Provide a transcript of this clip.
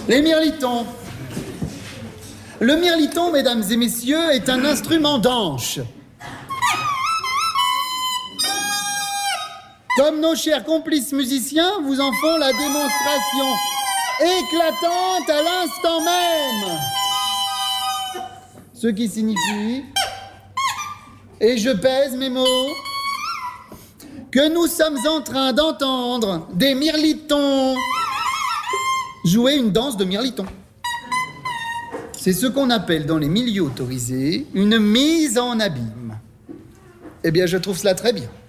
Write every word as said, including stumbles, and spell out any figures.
Les mirlitons. Le mirliton, mesdames et messieurs, est un instrument d'anche. Comme nos chers complices musiciens vous en font la démonstration éclatante à l'instant même. Ce qui signifie, et je pèse mes mots, que nous sommes en train d'entendre des mirlitons jouer une danse de mirliton. C'est ce qu'on appelle dans les milieux autorisés une mise en abîme. Eh bien, je trouve cela très bien.